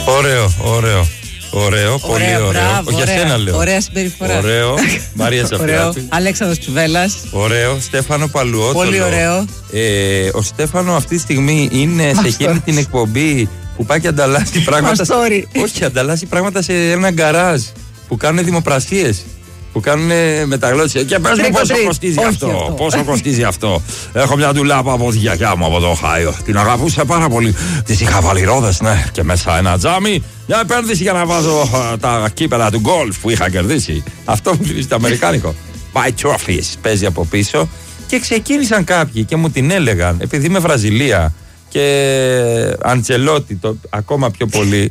Ωραίο, πολύ ωραίο. Μπράβο, Για σένα λέω. Ωραία συμπεριφορά. Ωραίο. Μαρία Σαφιάτη. Αλέξανδρος Τσουβέλλας. Ωραίο. Στέφανο Παλουότολο. Πολύ ωραίο. Ο Στέφανο αυτή τη στιγμή είναι σε εκείνη την εκπομπή που πάει και ανταλλάσσει πράγματα. Όχι, ανταλλάσσει πράγματα σε ένα γκαράζ που κάνουν δημοπρασίες. Που κάνουν μεταγλώτηση. Και πες μου πόσο κοστίζει αυτό. Πόσο κοστίζει αυτό. Έχω μια ντουλάπα από τη γιαγιά μου από το Οχάιο. Την αγαπούσα πάρα πολύ. Της είχα βάλει ρόδες, ναι. Και μέσα ένα τζάμι. Μια επένδυση για να βάζω τα κύπελα του γκολφ που είχα κερδίσει. Αυτό μου θυμίζει το αμερικάνικο. My trophies. Παίζει από πίσω. Και ξεκίνησαν κάποιοι και μου την έλεγαν, επειδή είμαι Βραζιλία και Αντσελότη ακόμα πιο πολύ,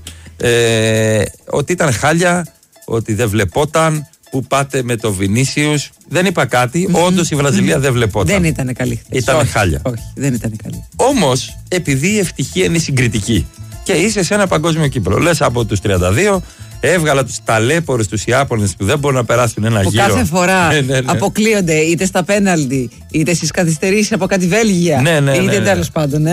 ότι ήταν χάλια, ότι δεν βλεπόταν. Που πάτε με το Βινίσιους. Δεν είπα κάτι. Όντως η Βραζιλία δεν βλεπόταν. Δεν ήταν καλή χθες. Ήταν χάλια. Όχι, δεν ήταν καλή. Όμως, επειδή η ευτυχία είναι συγκριτική και είσαι σε ένα παγκόσμιο κύπελλο, λες από τους 32, έβγαλα τους ταλέπορους, τους Ιάπωνες που δεν μπορούν να περάσουν ένα που γύρο. Κάθε φορά αποκλείονται είτε στα πέναλτι, είτε στις καθυστερήσεις από κάτι Βέλγια. Είτε τέλος πάντων.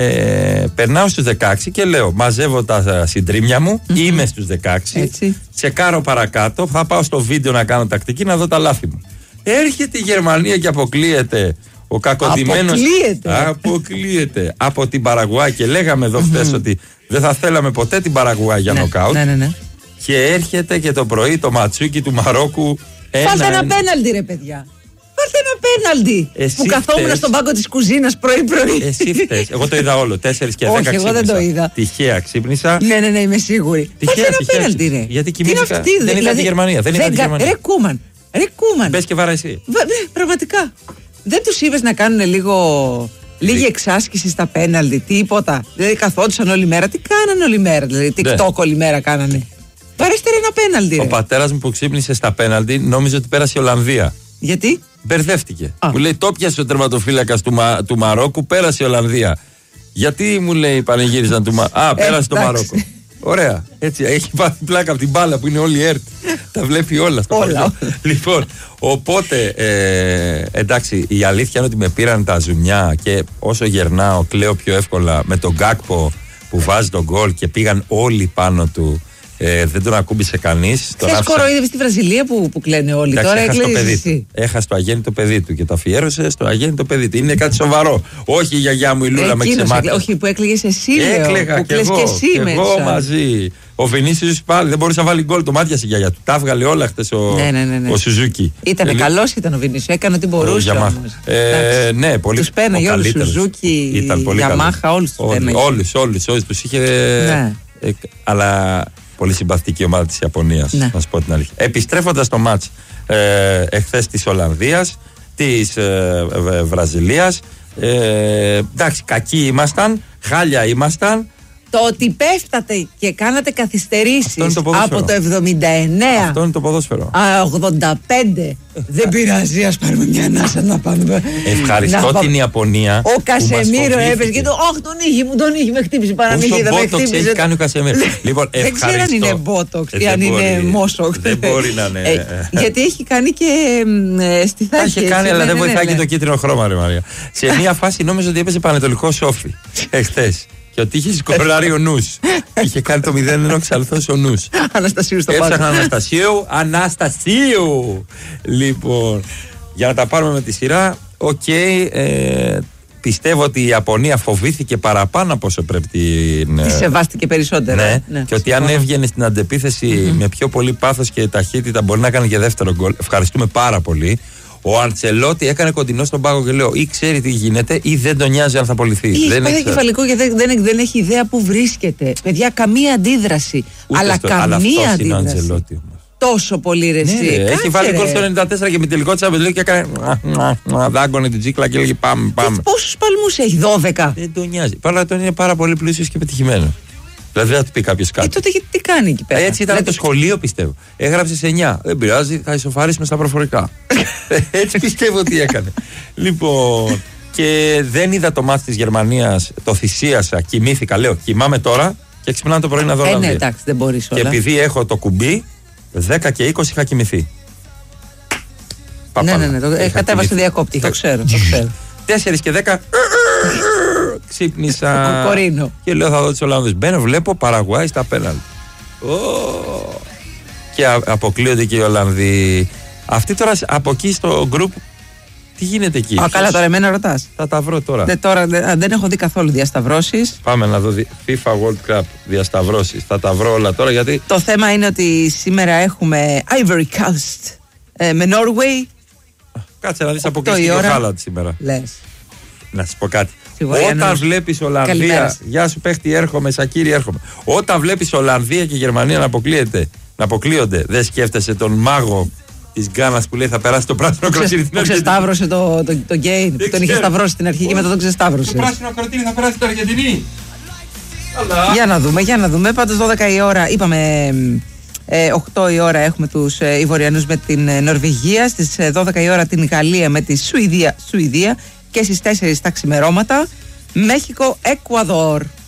Περνάω στους 16 και λέω: μαζεύω τα συντρίμια μου, είμαι στους 16. Τσεκάρω παρακάτω, θα πάω στο βίντεο να κάνω τακτική να δω τα λάθη μου. Έρχεται η Γερμανία και αποκλείεται. Ο κακοδημένος αποκλείεται από την Παραγουάη και λέγαμε εδώ χθες ότι δεν θα θέλαμε ποτέ την Παραγουάη για νοκάουτ. Και έρχεται και το πρωί το ματσούκι του Μαρόκου. Βάλτε ένα πέναλτι, ρε παιδιά. Βάλτε ένα πέναλτι. Που καθόμουν στον πάγκο της κουζίνας πρωί-πρωί. Εσύ φταίς. Εγώ το είδα όλο. 4 και 10 Όχι, ξύπνησα. εγώ δεν το είδα. Τυχαία ξύπνησα. Ναι, είμαι σίγουρη. Βάλτε ένα πέναλτι, ρε. Γιατί κοιμήθηκα. Δεν είδα τη Γερμανία. Ρε Κούμαν. Μπες και βάρα εσύ. Πραγματικά. Δεν τους είπες να κάνουν λίγη εξάσκηση στα πέναλτι, τίποτα. Δηλαδή καθόντουσαν όλη μέρα. Τι κάνανε όλη μέρα, δηλαδή TikTok όλη μέρα κάνανε. Βαρέστε ένα πέναλτι. Ο πατέρας μου που ξύπνησε στα πέναλτι νόμιζε ότι πέρασε η Ολλανδία. Γιατί? Μπερδεύτηκε. Μου λέει: το πιασε ο τερματοφύλακας του Μαρόκου, πέρασε η Ολλανδία. Γιατί μου λέει πανηγύριζαν του Μαρόκου. Πέρασε το Μαρόκο. Ωραία. Έτσι, έχει πάθει πλάκα από την μπάλα που είναι όλη η ΕΡΤ. Τα βλέπει όλα στο χωριό. Λοιπόν, οπότε εντάξει, η αλήθεια είναι ότι με πήραν τα ζουμιά και όσο γερνάω, κλαίω πιο εύκολα με τον Γκάκπο που βάζει τον γκολ και πήγαν όλοι πάνω του. Δεν τον ακούμπησε κανείς. Χθες κοροϊδεύει στη Βραζιλία που κλαίνε όλοι. Εντάξει, τώρα έκλαιγε. Έχασε το αγέννητο παιδί του και το αφιέρωσε στο αγέννητο παιδί του. Είναι κάτι σοβαρό. Όχι η γιαγιά μου η Λούλα με ξεμάτια. Όχι που έκλαιγες εσύ. Έκλαιγα που και εγώ. Και εγώ μαζί. Ο Βινίσιους πάλι δεν μπορούσε να βάλει γκολ. Το μάτια η γιαγιά του. Τα έβγαλε όλα χτες ο Σουζούκι. Ήταν καλός ήταν ο Βινίσιους. Έκανε ό,τι μπορούσε. Ναι, πολύ. Τους πέναγε όλους. Σουζούκι, Γιαμάχα, όλους τους πέναγε. Όλους τους είχε. Αλλά πολύ συμπαθητική ομάδα της Ιαπωνίας, να σου πω την αλήθεια. Επιστρέφοντας στο μάτς εχθές της Ολλανδίας, της Βραζιλίας, εντάξει, κακοί ήμασταν, χάλια ήμασταν. Το ότι πέφτατε και κάνατε καθυστερήσεις από το 79. Αυτό είναι το ποδόσφαιρο. 85. Δεν πειράζει, ας πάρουμε μια ανάσα να πάμε. Ευχαριστώ την Ιαπωνία. Ο Κασεμίρο έπαιζε και τον είχε, με χτύπησε παραμύθι. Μπότοξ έχει κάνει ο Κασεμίρο. Λοιπόν, δεν ξέρω αν είναι μπότοξ ή αν είναι μόσοξ. Δεν μπορεί να είναι. Γιατί έχει κάνει και στη θάκη. Έχει κάνει, αλλά δεν βοηθάει και το κίτρινο χρώμα, ρε Μαρία. Σε μια φάση νόμιζα ότι έπαιζε Πανετολικό Σόφι εχθές. Και ότι είχε σκοράρει ο νους. Είχε κάνει το 0-1 εξαλθός ο νους. Αναστασίου στο πάνω. Έψαχνα Αναστασίου. Λοιπόν, για να τα πάρουμε με τη σειρά, πιστεύω ότι η Ιαπωνία φοβήθηκε παραπάνω από όσο πρέπει την. Τη σεβάστηκε περισσότερο. Ναι. Και ότι αν έβγαινε στην αντεπίθεση με πιο πολύ πάθος και ταχύτητα μπορεί να κάνει και δεύτερο γκολ. Ευχαριστούμε πάρα πολύ. Ο Αντσελότη έκανε κοντινό στον πάγο και λέω: ή ξέρει τι γίνεται, ή δεν τον νοιάζει αν θα απολυθεί. Ή έχει πάθει κεφαλικό και δεν έχει ιδέα που βρίσκεται. Παιδιά, καμία αντίδραση. Αλλά καμία αντίδραση. Τόσο πολύ ρε εσύ. Έχει βάλει γκολ στο 94 και με τελικό της Αμπελίου και έκανε. Δάγκωνε την τσίκλα και έλεγε: πάμε. Πόσους παλμούς έχει, 12. Δεν τον νοιάζει. Παρά τον είναι πάρα πολύ πλούσιος και πετυχημένο. Δηλαδή θα του πει κάποιο κάτι. Τότε τι κάνει εκεί πέρα. Έτσι ήταν το σχολείο, πιστεύω. Έγραψε σε 9. Δεν πειράζει, θα ισοφαρίσουμε στα προφορικά. Έτσι πιστεύω ότι έκανε. Λοιπόν, και δεν είδα το μάτι της Γερμανίας, το θυσίασα, κοιμήθηκα. Λέω: κοιμάμαι τώρα και ξυπνάω το πρωί να δω. Ναι, εντάξει, δεν μπορείς όλα. Και επειδή έχω το κουμπί, 10 και 20 είχα κοιμηθεί. Ναι, κατέβασε διακόπτη. Το ξέρω. 4 και 10. Ξύπνησα. Κορίνο. Και λέω θα δω τους Ολλανδούς. Μπαίνω, βλέπω Παραγουάη στα πέναλτι. Και αποκλείονται και οι Ολλανδοί. Αυτοί τώρα από εκεί στο group. Τι γίνεται εκεί? Καλά, τώρα εμένα ρωτάς. Θα τα βρω τώρα. Δεν έχω δει καθόλου διασταυρώσεις. Πάμε να δω FIFA World Cup διασταυρώσεις. Θα τα βρω όλα τώρα γιατί. Το θέμα είναι ότι σήμερα έχουμε Ivory Coast με Norway. Κάτσε να δεις αποκλειστικό Χάλαντ σήμερα. Λες. Να σας πω κάτι. Όταν βλέπεις Ολλανδία. Γεια σου παίχτη, έρχομαι. Σακύρη, έρχομαι. Όταν βλέπεις Ολλανδία και Γερμανία να αποκλείονται, δεν σκέφτεσαι τον μάγο της Γκάνας που λέει θα περάσει το πράσινο ακροτήρι. Που ξεσταύρωσε το Γκέιν, που τον είχε σταυρώσει στην αρχή και μετά τον ξεσταύρωσε. Το πράσινο ακροτήρι θα περάσει την Αργεντινή. Για να δούμε. Πάντως 12 η ώρα, είπαμε 8 η ώρα έχουμε τους Ιβοριανούς με την Νορβηγία, στις 12 η ώρα την Γαλλία με τη Σουηδία και στις 4 τα ξημερώματα Μέχικο-Εκουαδόρ.